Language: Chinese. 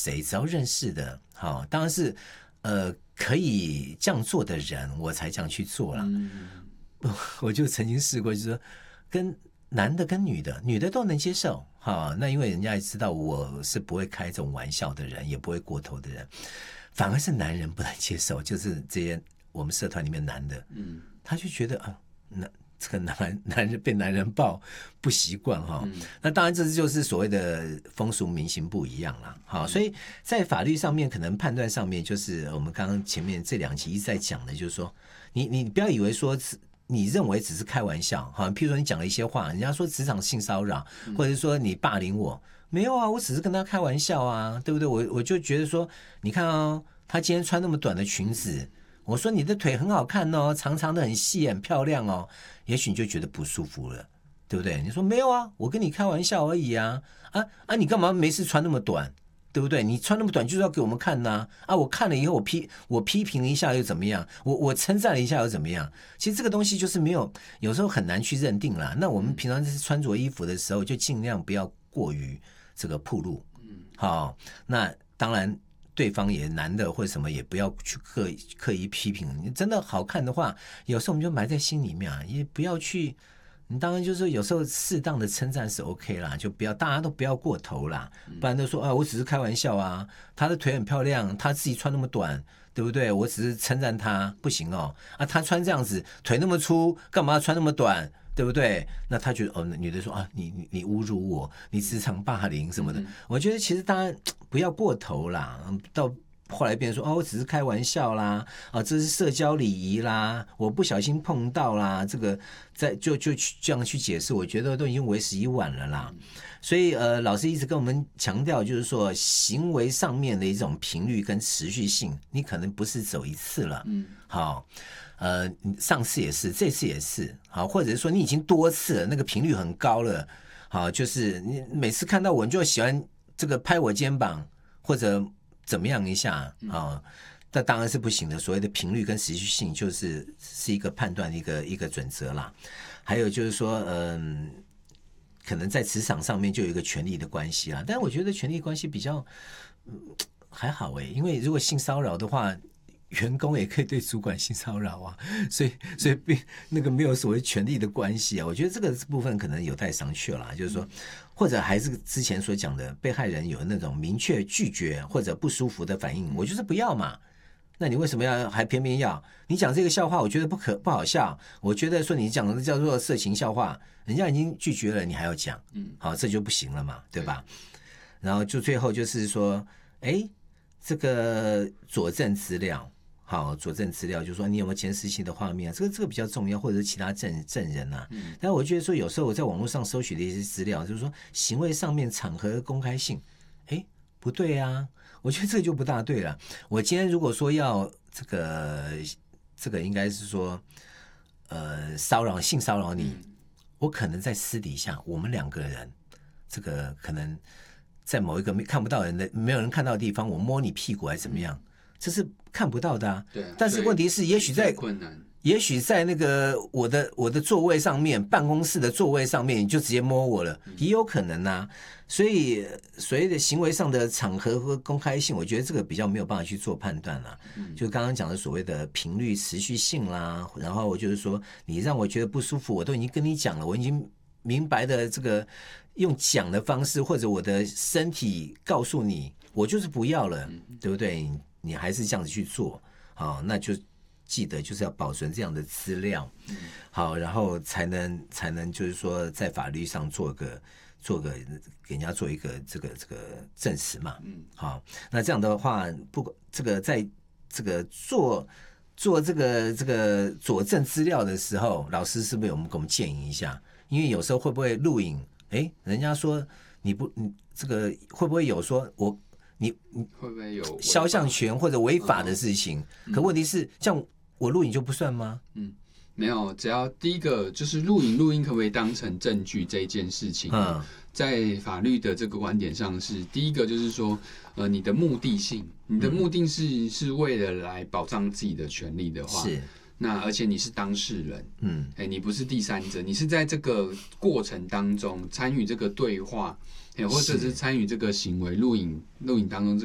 谁，只要认识的，好，当然是可以这样做的人，我才这样去做了。我就曾经试过，就是说跟男的跟女的都能接受，哈，那因为人家也知道我是不会开这种玩笑的人，也不会过头的人，反而是男人不能接受，就是这些我们社团里面男的，他就觉得这个男人被男人抱不习惯哈，那当然这就是所谓的风俗民情不一样啦，好，所以在法律上面可能判断上面，就是我们刚刚前面这2集一直在讲的，就是说你不要以为说你认为只是开玩笑，好，譬如说你讲了一些话，人家说职场性骚扰，或者是说你霸凌我，没有啊，我只是跟他开玩笑啊，对不对？我就觉得说，你看哦，他今天穿那么短的裙子，我说你的腿很好看哦，长长的很细很漂亮哦，也许你就觉得不舒服了，对不对？你说没有啊，我跟你开玩笑而已啊，你干嘛没事穿那么短？对不对？你穿那么短就是要给我们看呐！我看了以后我批评一下又怎么样？我称赞了一下又怎么样？其实这个东西就是有时候很难去认定啦。那我们平常是穿着衣服的时候，就尽量不要过于这个暴露。好，那当然对方也男的或者什么也不要去刻意批评。你真的好看的话，有时候我们就埋在心里面啊，也不要去。你当然就是有时候适当的称赞是 OK 啦，就大家都不要过头啦，不然都说我只是开玩笑啊，他的腿很漂亮，他自己穿那么短，对不对？我只是称赞他，不行哦，他穿这样子腿那么粗，干嘛要穿那么短？对不对？那他觉得女的说你侮辱我，你职场霸凌什么的，我觉得其实当然不要过头啦，到后来变成说我只是开玩笑啦，这是社交礼仪啦，我不小心碰到啦，这个就这样去解释，我觉得都已经为时已晚了啦。所以老师一直跟我们强调，就是说行为上面的一种频率跟持续性，你可能不是走一次了，好，上次也是，这次也是，好，或者是说你已经多次了，那个频率很高了，好，就是你每次看到我，你就喜欢这个拍我肩膀或者怎么样一下啊？那当然是不行的。所谓的频率跟持续性，是一个判断的一个准则啦。还有就是说，可能在职场上面就有一个权力的关系啦。但我觉得权力关系比较还好因为如果性骚扰的话，员工也可以对主管性骚扰啊，所以那个没有所谓权力的关系啊。我觉得这个部分可能有待商榷啦，就是说，或者还是之前所讲的，被害人有那种明确拒绝或者不舒服的反应，我就是不要嘛。那你为什么还偏偏要？你讲这个笑话，我觉得不好笑，我觉得说你讲的叫做色情笑话，人家已经拒绝了，你还要讲，好，这就不行了嘛，对吧？然后就最后就是说，这个佐证资料。好，佐证资料就是说你有没有监视器的画面，这个比较重要，或者是其他证人啊。但我觉得说有时候我在网络上搜取的一些资料，就是说行为上面场合的公开性，不对啊，我觉得这个就不大对了。我今天如果说要这个应该是说性骚扰你，我可能在私底下我们2个人，这个可能在某一个看不到人的没有人看到的地方，我摸你屁股还是怎么样。这是看不到的啊， 对啊， 但是问题是，也许在那个我的座位上面，办公室的座位上面，你就直接摸我了，也有可能啊。所以所谓的行为上的场合和公开性，我觉得这个比较没有办法去做判断啦。就刚刚讲的所谓的频率、持续性啦，然后就是说你让我觉得不舒服，我都已经跟你讲了，我已经明白的这个用讲的方式，或者我的身体告诉你，我就是不要了，对不对？你还是这样子去做，好，那就记得就是要保存这样的资料，好，然后才能就是说在法律上做个给人家做一个这个证实嘛，好，那这样的话，这个在这个做这个佐证资料的时候，老师是不是给我们建议一下？因为有时候会不会录影？人家说你这个会不会有说你会不会有肖像权或者违法的事情？可问题是，这样我录影就不算吗？ 没有，只要第一个就是录音可不可以当成证据这一件事情，在法律的这个观点上是第一个就是说，你的目的性，你的目的是为了来保障自己的权利的话， 是。 那而且你是当事人，你不是第三者，你是在这个过程当中参与这个对话，或者是参与这个行为录影当中